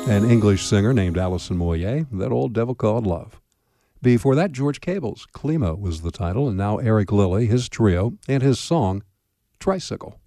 An English singer named Alison Moyet, That Old Devil Called Love. Before that, George Cable's Klima was the title, and now Eric Lilly, his trio, and his song, Tricycle.